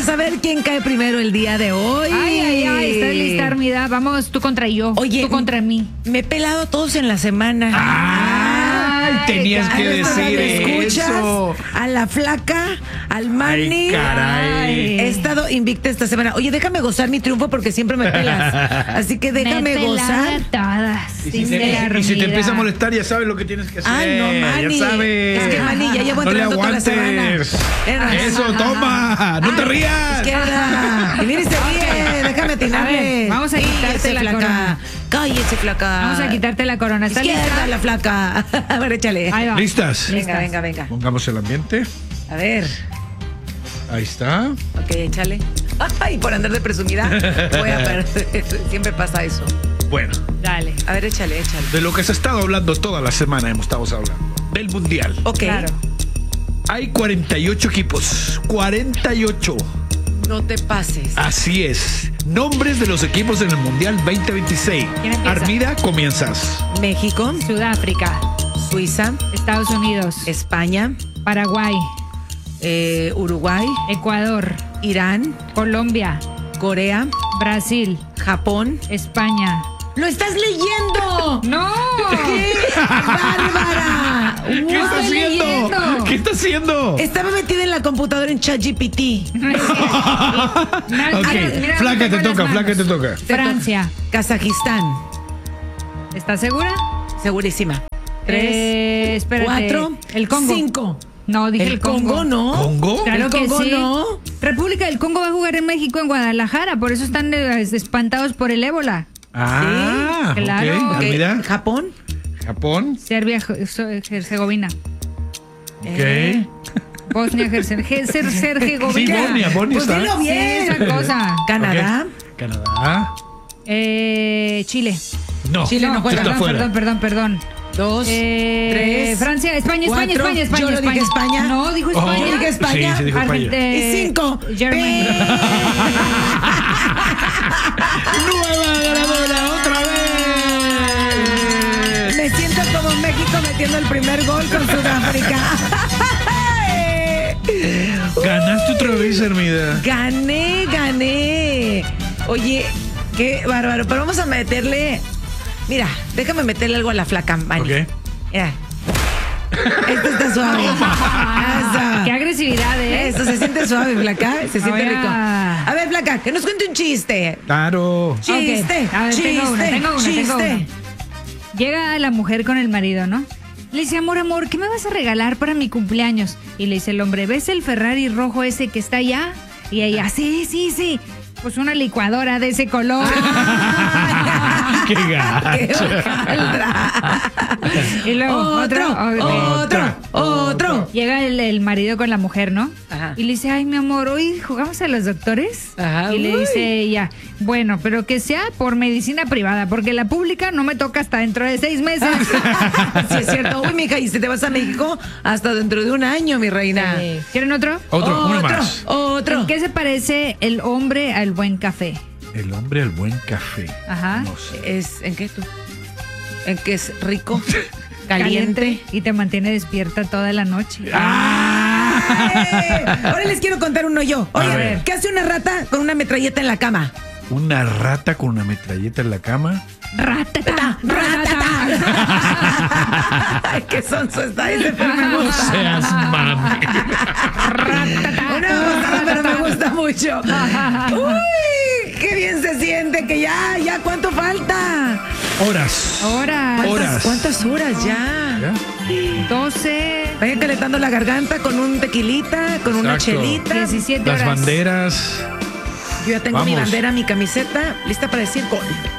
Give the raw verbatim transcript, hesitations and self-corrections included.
Vamos a ver quién cae primero el día de hoy. Ay, ay, ay, estás lista, Armida. Vamos, tú contra yo. Oye, tú contra mí. Me he pelado todos en la semana. Ay, tenías que decir ¿escuchas? eso. A la flaca, al Manny. Ay, caray. He estado invicta esta semana. Oye, déjame gozar mi triunfo porque siempre me pelas. Así que déjame me gozar. todas. Y si, te, y si te empieza a molestar, ya sabes lo que tienes que hacer. Ay, no, Manny. Ya sabes. Es que, Manny, ya llevo No le entrenando toda la semana. aguantes. Era- Eso, toma. No te rías. Izquierda. Y mire, se ríe. Déjame atinarle. A ver, vamos a quitarte Cállese, la flaca. corona. Cállese, flaca. Vamos a quitarte la corona. ¿Estás Izquierda, lista? la flaca. A ver, échale. Ahí va. ¿Listas? Venga, venga, venga. Pongamos el ambiente. A ver. Ahí está. Ok, échale. Ay, por andar de presumida, voy a perder. Siempre pasa eso. Bueno, Dale. A ver, échale, échale. de lo que se ha estado hablando toda la semana, hemos estado hablando. Del Mundial. Ok. Claro. Hay cuarenta y ocho equipos. cuarenta y ocho. No te pases. Así es. Nombres de los equipos en el Mundial veinte veintiséis. ¿Quién empieza? Armida, comienzas. México, Sudáfrica, Suiza, Estados Unidos, España, Paraguay, eh, Uruguay, Ecuador, Irán, Colombia, Corea, Brasil, Japón. España. ¡Lo estás leyendo! ¡No! ¡Qué bárbara! ¿Qué Wow. está haciendo? leyendo. ¿Qué está haciendo? Estaba metida en la computadora en ChatGPT. No es cierto. Mira, Ok, mira, flaca te tengo toca, las flaca te manos. toca. Francia. Kazajistán. ¿Estás segura? Segurísima. Tres, Eh, espérate. cuatro, El Congo. cinco. No, dije el, El Congo, ¿no? ¿Congo? Claro El que Congo, sí. no. República del Congo va a jugar en México, en Guadalajara. Por eso están eh, espantados por el ébola. Ah, Sí, claro. ok. Ok, Armida, Japón. Japón. Serbia, Herzegovina. Ok. Eh. Bosnia, Herzegovina. Sí, Bosnia, Bosnia Pues está. dilo Sí, bien. esa cosa. Canadá. Ok. Canadá. Eh, Chile. No, Chile no juega. está Perdón, fuera. perdón, perdón, perdón. Dos, Eh, tres, Francia, España, España, cuatro. España, España. Yo lo dije España. No, dijo Oh, España. Yo dije España. Sí, sí dijo España. Argent- eh, Y cinco. Germany. Nueva ganadora, otra vez. Me siento como México metiendo el primer gol con Sudáfrica. Ganaste otra vez, Armida. Gané, gané. Oye, qué bárbaro. Pero vamos a meterle. Mira, déjame meterle algo a la flaca, Manny. Ok. Mira. Esto está suave. Eso. Qué agresividad, ¿eh? Eso, se siente suave, flaca. Se siente Voy a- rico. A ver, flaca, que nos cuente un chiste. Claro. Chiste, Ok, a ver, chiste, tengo una, tengo una, chiste. tengo una. Llega la mujer con el marido, ¿no? Le dice, amor, amor, ¿qué me vas a regalar para mi cumpleaños? Y le dice el hombre, ¿ves el Ferrari rojo ese que está allá? Y ella, sí, sí, sí. Pues una licuadora de ese color. Qué ¡Qué gacho. hojaldra! Y luego, Otro, otro, ok. otro, otro. Llega el, el marido con la mujer, ¿no? Ajá. Y le dice, ay, mi amor, hoy jugamos a los doctores. Ajá, y le uy. dice ella, bueno, pero que sea por medicina privada, porque la pública no me toca hasta dentro de seis meses. Sí, es cierto. Uy, mija, y si te vas a México hasta dentro de un año, mi reina. Eh, ¿Quieren otro? Otro, uno otro, más. otro. ¿En qué se parece el hombre al buen café? El hombre al buen café. Ajá. No sé. Es, ¿en qué tú? ¿En qué es rico? Caliente. Y te mantiene despierta toda la noche. ¡Ay! Ahora les quiero contar uno yo. A Oye, ver. ¿qué hace una rata con una metralleta en la cama? Una rata con una metralleta en la cama. ¡Ratata! ¡Ratata! Ay, qué sonso está ese, pero me No gusta. seas mami. No me gusta, pero me gusta mucho. Uy, qué bien se siente que ya, ya, ¿cuánto falta? Horas. Horas. Horas. ¿Cuántas horas ya? ¿Ya? doce. Vayan calentando la garganta con un tequilita, con una Exacto. chelita. diecisiete Las horas. banderas. Yo ya tengo mi Vamos. bandera, mi camiseta, lista para decir gol.